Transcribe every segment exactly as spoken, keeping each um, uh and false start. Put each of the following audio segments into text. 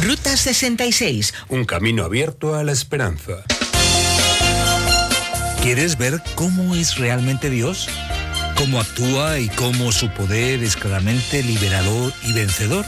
Ruta sesenta y seis. Un camino abierto a la esperanza. ¿Quieres ver cómo es realmente Dios? ¿Cómo actúa y cómo su poder es claramente liberador y vencedor?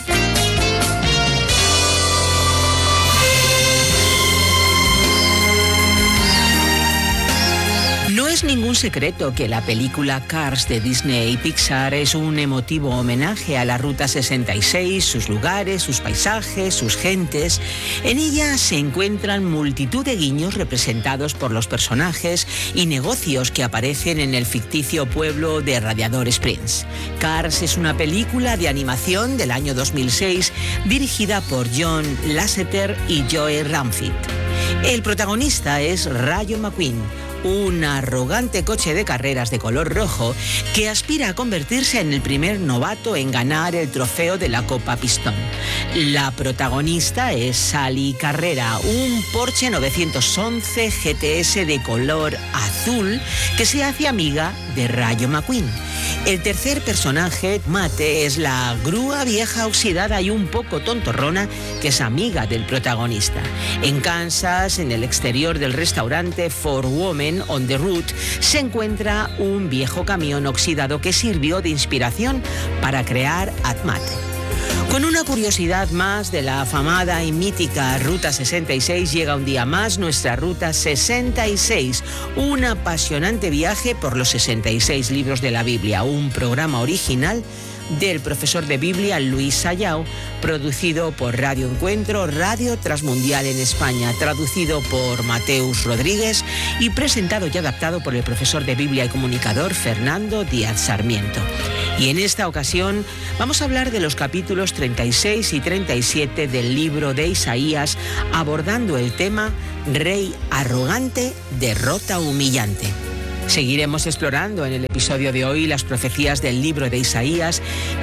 No es ningún secreto que la película Cars de Disney y Pixar es un emotivo homenaje a la Ruta sesenta y seis, sus lugares, sus paisajes, sus gentes. En ella se encuentran multitud de guiños representados por los personajes y negocios que aparecen en el ficticio pueblo de Radiador Springs. Cars es una película de animación del año dos mil seis dirigida por John Lasseter y Joe Ramfield. El protagonista es Rayo McQueen, un arrogante coche de carreras de color rojo que aspira a convertirse en el primer novato en ganar el trofeo de la Copa Pistón. La protagonista es Sally Carrera, un Porsche novecientos once G T S de color azul que se hace amiga de Rayo McQueen. El tercer personaje, Mate, es la grúa vieja oxidada y un poco tontorrona que es amiga del protagonista. En Kansas, en el exterior del restaurante For Women on the Road, se encuentra un viejo camión oxidado que sirvió de inspiración para crear Mate. Con una curiosidad más de la afamada y mítica Ruta sesenta y seis, llega un día más nuestra Ruta sesenta y seis, un apasionante viaje por los sesenta y seis libros de la Biblia, un programa original del profesor de Biblia Luis Sayao, producido por Radio Encuentro, Radio Transmundial en España, traducido por Mateus Rodríguez y presentado y adaptado por el profesor de Biblia y comunicador Fernando Díaz Sarmiento. Y en esta ocasión vamos a hablar de los capítulos treinta y seis y treinta y siete del libro de Isaías, abordando el tema Rey arrogante, derrota humillante. Seguiremos explorando en el episodio de hoy las profecías del libro de Isaías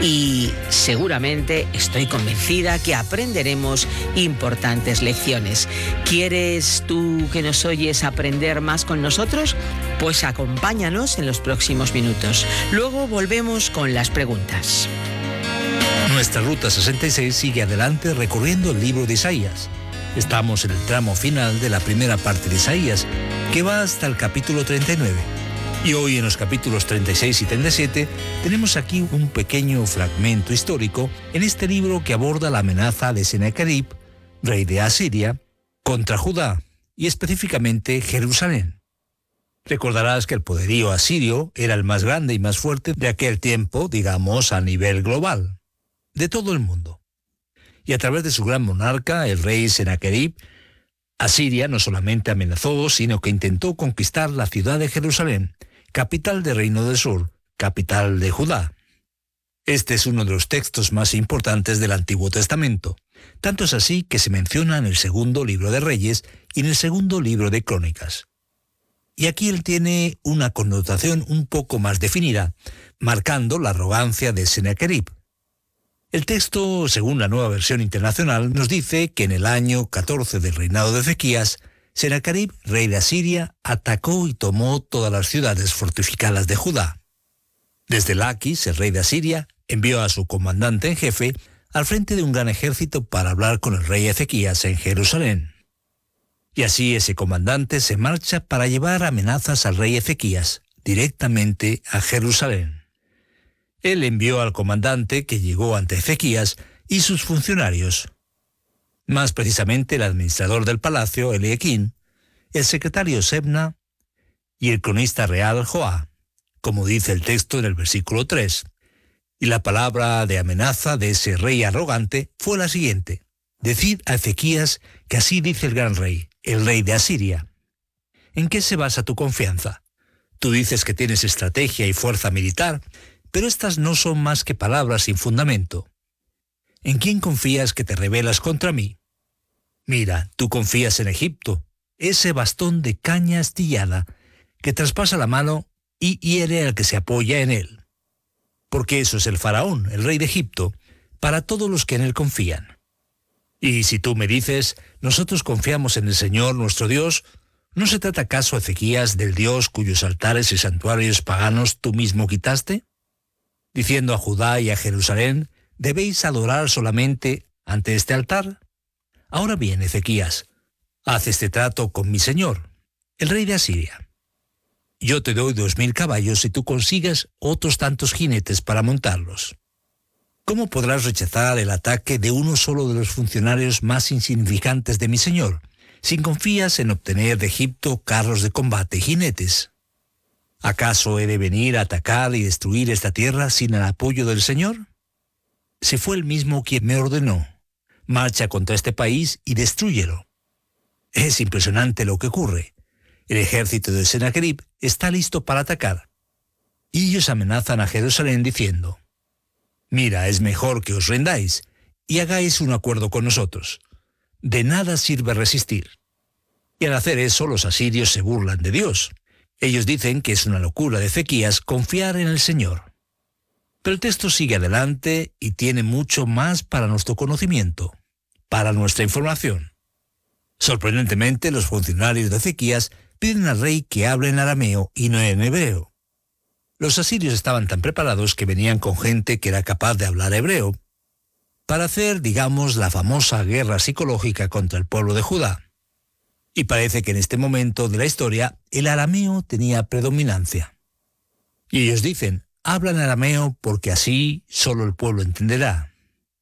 y seguramente, estoy convencida, que aprenderemos importantes lecciones. ¿Quieres tú que nos oyes aprender más con nosotros? Pues acompáñanos en los próximos minutos. Luego volvemos con las preguntas. Nuestra Ruta sesenta y seis sigue adelante recorriendo el libro de Isaías. Estamos en el tramo final de la primera parte de Isaías, que va hasta el capítulo treinta y nueve. Y hoy en los capítulos treinta y seis y treinta y siete tenemos aquí un pequeño fragmento histórico en este libro que aborda la amenaza de Sennacherib, rey de Asiria, contra Judá y específicamente Jerusalén. Recordarás que el poderío asirio era el más grande y más fuerte de aquel tiempo, digamos a nivel global, de todo el mundo. Y a través de su gran monarca, el rey Sennacherib, Asiria no solamente amenazó, sino que intentó conquistar la ciudad de Jerusalén, capital del Reino del Sur, capital de Judá. Este es uno de los textos más importantes del Antiguo Testamento. Tanto es así que se menciona en el segundo libro de Reyes y en el segundo libro de Crónicas. Y aquí él tiene una connotación un poco más definida, marcando la arrogancia de Sennacherib. El texto, según la Nueva Versión Internacional, nos dice que en el año catorce del reinado de Ezequías, Sennacherib, rey de Asiria, atacó y tomó todas las ciudades fortificadas de Judá. Desde Laquis, el rey de Asiria, envió a su comandante en jefe al frente de un gran ejército para hablar con el rey Ezequías en Jerusalén. Y así ese comandante se marcha para llevar amenazas al rey Ezequías directamente a Jerusalén. Él envió al comandante que llegó ante Ezequías y sus funcionarios, más precisamente el administrador del palacio, Eliaquín, el secretario Sebna y el cronista real Joá, como dice el texto en el versículo tres. Y la palabra de amenaza de ese rey arrogante fue la siguiente: decid a Ezequías que así dice el gran rey, el rey de Asiria. ¿En qué se basa tu confianza? Tú dices que tienes estrategia y fuerza militar, pero estas no son más que palabras sin fundamento. ¿En quién confías que te rebelas contra mí? Mira, tú confías en Egipto, ese bastón de caña astillada que traspasa la mano y hiere al que se apoya en él. Porque eso es el faraón, el rey de Egipto, para todos los que en él confían. Y si tú me dices, nosotros confiamos en el Señor nuestro Dios, ¿no se trata acaso, Ezequías, del Dios cuyos altares y santuarios paganos tú mismo quitaste? Diciendo a Judá y a Jerusalén, ¿debéis adorar solamente ante este altar? Ahora bien, Ezequías, haz este trato con mi señor, el rey de Asiria. Yo te doy dos mil caballos si tú consigas otros tantos jinetes para montarlos. ¿Cómo podrás rechazar el ataque de uno solo de los funcionarios más insignificantes de mi señor, si confías en obtener de Egipto carros de combate y jinetes? ¿Acaso he de venir a atacar y destruir esta tierra sin el apoyo del Señor? Si fue él mismo quien me ordenó, marcha contra este país y destrúyelo. Es impresionante lo que ocurre. El ejército de Sennacherib está listo para atacar. Y ellos amenazan a Jerusalén diciendo: mira, es mejor que os rendáis y hagáis un acuerdo con nosotros. De nada sirve resistir. Y al hacer eso, los asirios se burlan de Dios. Ellos dicen que es una locura de Ezequías confiar en el Señor. Pero el texto sigue adelante y tiene mucho más para nuestro conocimiento, para nuestra información. Sorprendentemente, los funcionarios de Ezequías piden al rey que hable en arameo y no en hebreo. Los asirios estaban tan preparados que venían con gente que era capaz de hablar hebreo para hacer, digamos, la famosa guerra psicológica contra el pueblo de Judá. Y parece que en este momento de la historia el arameo tenía predominancia. Y ellos dicen: hablan arameo porque así solo el pueblo entenderá.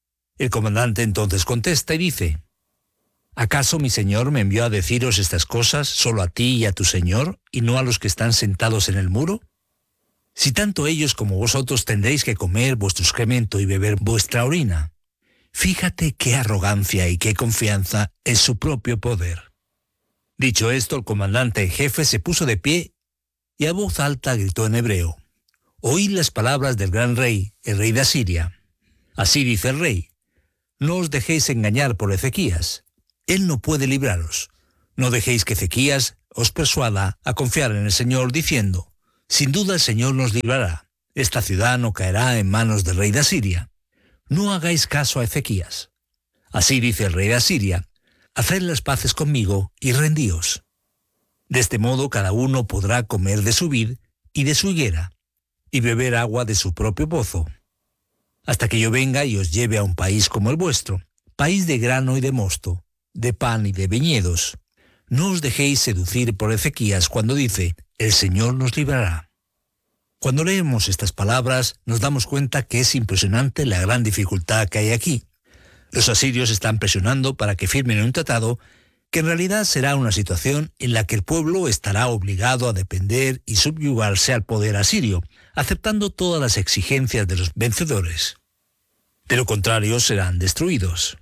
El comandante entonces contesta y dice: ¿acaso mi señor me envió a deciros estas cosas solo a ti y a tu señor, y no a los que están sentados en el muro? Si tanto ellos como vosotros tendréis que comer vuestro excremento y beber vuestra orina. Fíjate qué arrogancia y qué confianza en su propio poder. Dicho esto, el comandante en jefe se puso de pie y a voz alta gritó en hebreo: oíd las palabras del gran rey, el rey de Asiria. Así dice el rey: no os dejéis engañar por Ezequías. Él no puede libraros. No dejéis que Ezequías os persuada a confiar en el Señor diciendo: sin duda el Señor nos librará. Esta ciudad no caerá en manos del rey de Asiria. No hagáis caso a Ezequías. Así dice el rey de Asiria: haced las paces conmigo y rendíos. De este modo cada uno podrá comer de su vid y de su higuera, y beber agua de su propio pozo, hasta que yo venga y os lleve a un país como el vuestro, país de grano y de mosto, de pan y de viñedos. No os dejéis seducir por Ezequías cuando dice: el Señor nos librará. Cuando leemos estas palabras nos damos cuenta que es impresionante la gran dificultad que hay aquí. Los asirios están presionando para que firmen un tratado que en realidad será una situación en la que el pueblo estará obligado a depender y subyugarse al poder asirio, aceptando todas las exigencias de los vencedores. De lo contrario, serán destruidos.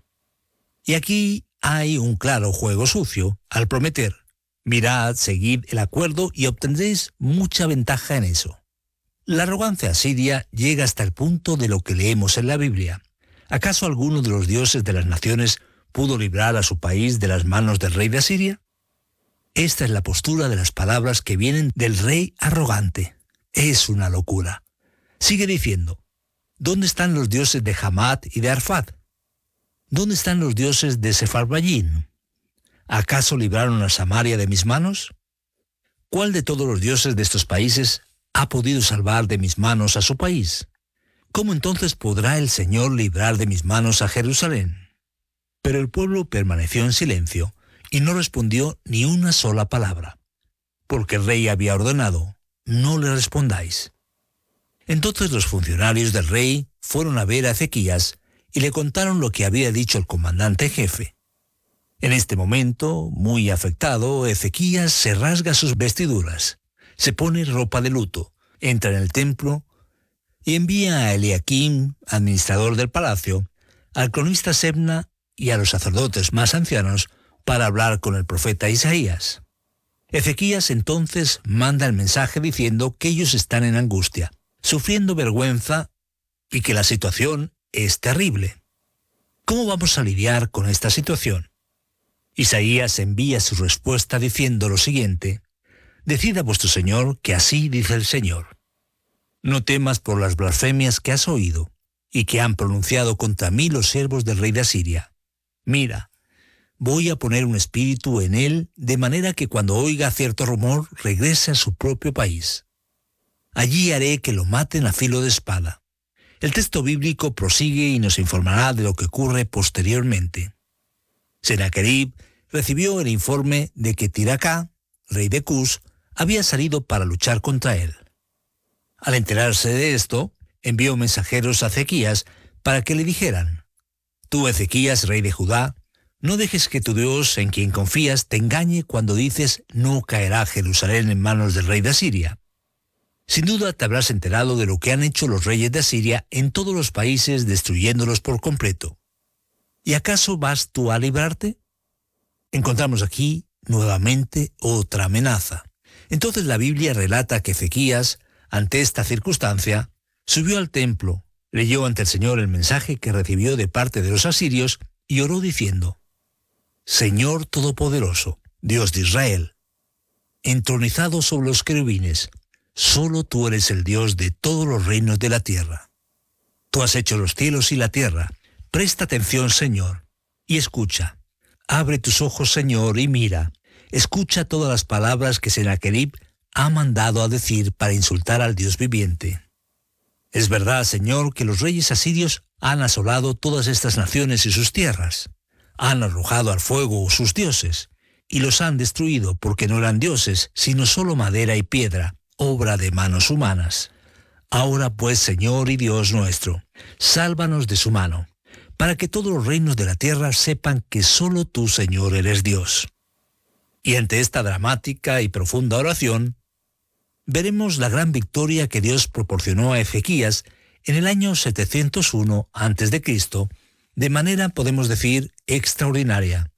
Y aquí hay un claro juego sucio al prometer: mirad, seguid el acuerdo y obtendréis mucha ventaja en eso. La arrogancia asiria llega hasta el punto de lo que leemos en la Biblia. ¿Acaso alguno de los dioses de las naciones pudo librar a su país de las manos del rey de Asiria? Esta es la postura de las palabras que vienen del rey arrogante. Es una locura. Sigue diciendo: ¿dónde están los dioses de Hamat y de Arfad? ¿Dónde están los dioses de Sefarvayim? ¿Acaso libraron a Samaria de mis manos? ¿Cuál de todos los dioses de estos países ha podido salvar de mis manos a su país? ¿Cómo entonces podrá el Señor librar de mis manos a Jerusalén? Pero el pueblo permaneció en silencio y no respondió ni una sola palabra, porque el rey había ordenado: no le respondáis. Entonces los funcionarios del rey fueron a ver a Ezequías y le contaron lo que había dicho el comandante jefe. En este momento, muy afectado, Ezequías se rasga sus vestiduras, se pone ropa de luto, entra en el templo y envía a Eliaquim, administrador del palacio, al cronista Sebna y a los sacerdotes más ancianos para hablar con el profeta Isaías. Ezequías entonces manda el mensaje diciendo que ellos están en angustia, sufriendo vergüenza y que la situación es terrible. ¿Cómo vamos a lidiar con esta situación? Isaías envía su respuesta diciendo lo siguiente: decid a vuestro Señor que así dice el Señor. No temas por las blasfemias que has oído y que han pronunciado contra mí los siervos del rey de Asiria. Mira, voy a poner un espíritu en él, de manera que cuando oiga cierto rumor regrese a su propio país. Allí haré que lo maten a filo de espada. El texto bíblico prosigue y nos informará de lo que ocurre posteriormente. Sennacherib recibió el informe de que Tirhaká, rey de Cus, había salido para luchar contra él. Al enterarse de esto, envió mensajeros a Ezequías para que le dijeran: «Tú, Ezequías, rey de Judá, no dejes que tu Dios, en quien confías, te engañe cuando dices no caerá Jerusalén en manos del rey de Asiria. Sin duda te habrás enterado de lo que han hecho los reyes de Asiria en todos los países, destruyéndolos por completo. ¿Y acaso vas tú a librarte?». Encontramos aquí nuevamente otra amenaza. Entonces la Biblia relata que Ezequías, ante esta circunstancia, subió al templo, leyó ante el Señor el mensaje que recibió de parte de los asirios y oró diciendo: «Señor Todopoderoso, Dios de Israel, entronizado sobre los querubines, solo tú eres el Dios de todos los reinos de la tierra. Tú has hecho los cielos y la tierra. Presta atención, Señor, y escucha. Abre tus ojos, Señor, y mira. Escucha todas las palabras que Sennacherib ha mandado a decir para insultar al Dios viviente. Es verdad, Señor, que los reyes asirios han asolado todas estas naciones y sus tierras. Han arrojado al fuego sus dioses, y los han destruido porque no eran dioses, sino solo madera y piedra, obra de manos humanas. Ahora pues, Señor y Dios nuestro, sálvanos de su mano, para que todos los reinos de la tierra sepan que solo tú, Señor, eres Dios». Y ante esta dramática y profunda oración, veremos la gran victoria que Dios proporcionó a Ezequías en el año setecientos uno antes de Cristo, de manera, podemos decir, extraordinaria.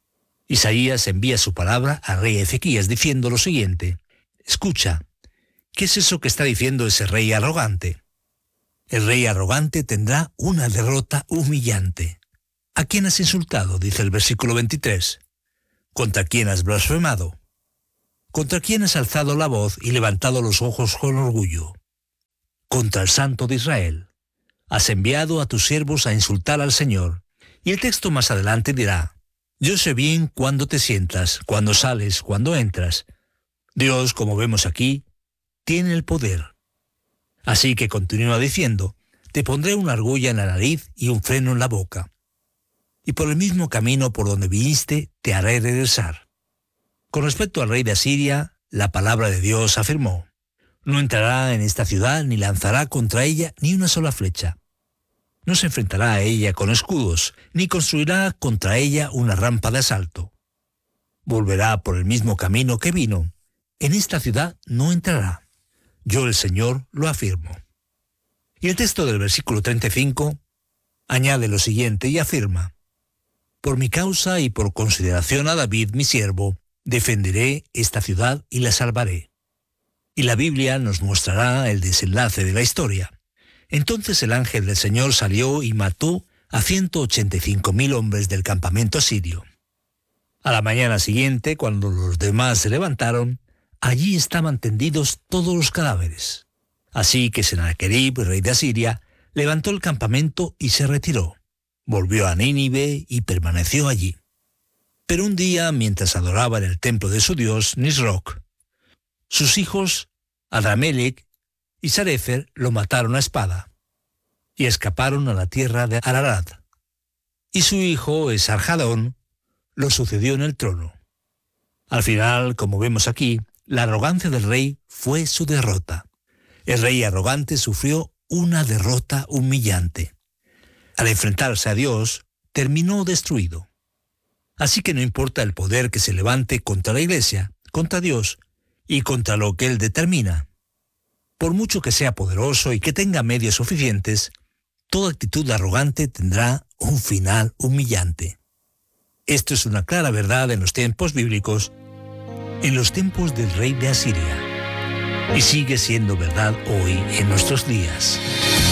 Isaías envía su palabra al rey Ezequías diciendo lo siguiente: «Escucha, ¿qué es eso que está diciendo ese rey arrogante? El rey arrogante tendrá una derrota humillante. ¿A quién has insultado?», dice el versículo veintitrés. «¿Contra quién has blasfemado? ¿Contra quién has alzado la voz y levantado los ojos con orgullo? Contra el Santo de Israel. Has enviado a tus siervos a insultar al Señor». Y el texto más adelante dirá: «Yo sé bien cuándo te sientas, cuándo sales, cuándo entras». Dios, como vemos aquí, tiene el poder. Así que continúa diciendo: «Te pondré una argolla en la nariz y un freno en la boca. Y por el mismo camino por donde viniste te haré regresar». Con respecto al rey de Asiria, la palabra de Dios afirmó: «No entrará en esta ciudad ni lanzará contra ella ni una sola flecha. No se enfrentará a ella con escudos, ni construirá contra ella una rampa de asalto. Volverá por el mismo camino que vino. En esta ciudad no entrará. Yo, el Señor, lo afirmo». Y el texto del versículo treinta y cinco añade lo siguiente y afirma: «Por mi causa y por consideración a David, mi siervo, defenderé esta ciudad y la salvaré». Y la Biblia nos mostrará el desenlace de la historia. Entonces el ángel del Señor salió y mató a ciento ochenta y cinco mil hombres del campamento asirio. A la mañana siguiente, cuando los demás se levantaron, allí estaban tendidos todos los cadáveres. Así que Sennacherib, rey de Asiria, levantó el campamento y se retiró. Volvió a Nínive y permaneció allí. Pero un día, mientras adoraba en el templo de su dios, Nisroch, sus hijos, Adramelech y Sarecer, lo mataron a espada y escaparon a la tierra de Ararat. Y su hijo, Esarhadón, lo sucedió en el trono. Al final, como vemos aquí, la arrogancia del rey fue su derrota. El rey arrogante sufrió una derrota humillante. Al enfrentarse a Dios, terminó destruido. Así que no importa el poder que se levante contra la Iglesia, contra Dios y contra lo que Él determina. Por mucho que sea poderoso y que tenga medios suficientes, toda actitud arrogante tendrá un final humillante. Esto es una clara verdad en los tiempos bíblicos, en los tiempos del rey de Asiria, y sigue siendo verdad hoy en nuestros días.